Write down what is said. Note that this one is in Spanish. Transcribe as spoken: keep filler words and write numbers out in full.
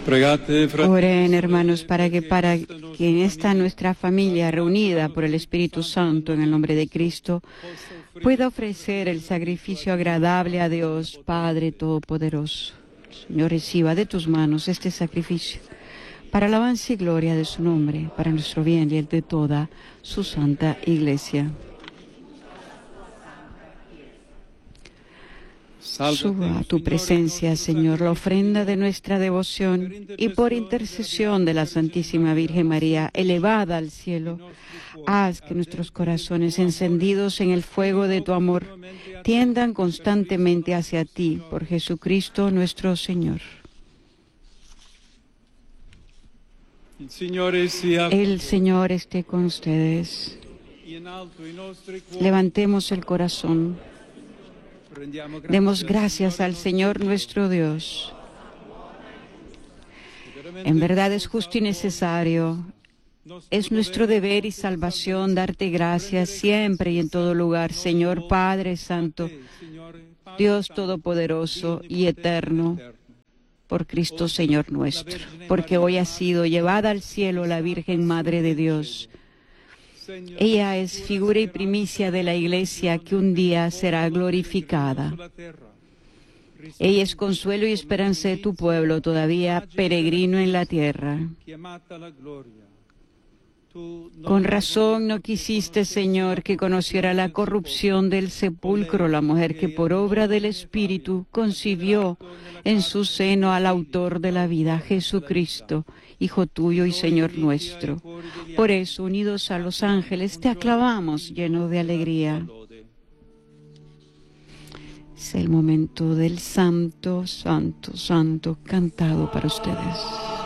Oren, hermanos, para que para que en esta nuestra familia reunida por el Espíritu Santo en el nombre de Cristo pueda ofrecer el sacrificio agradable a Dios Padre Todopoderoso. Señor, reciba de tus manos este sacrificio para alabanza y gloria de su nombre, para nuestro bien y el de toda su santa Iglesia. Suba a tu presencia, Señor, la ofrenda de nuestra devoción y por intercesión de la Santísima Virgen María, elevada al cielo, haz que nuestros corazones encendidos en el fuego de tu amor tiendan constantemente hacia ti, por Jesucristo nuestro Señor. El Señor esté con ustedes. Levantemos el corazón. Demos gracias al Señor nuestro Dios. En verdad es justo y necesario, es nuestro deber y salvación darte gracias siempre y en todo lugar, Señor Padre Santo, Dios Todopoderoso y Eterno, por Cristo Señor nuestro, porque hoy ha sido llevada al cielo la Virgen Madre de Dios. Ella es figura y primicia de la Iglesia que un día será glorificada. Ella es consuelo y esperanza de tu pueblo, todavía peregrino en la tierra. Con razón no quisiste, Señor, que conociera la corrupción del sepulcro la mujer que por obra del Espíritu concibió en su seno al autor de la vida, Jesucristo, Hijo tuyo y Señor nuestro. Por eso, unidos a los ángeles, te aclamamos lleno de alegría. Es el momento del Santo, Santo, Santo cantado para ustedes.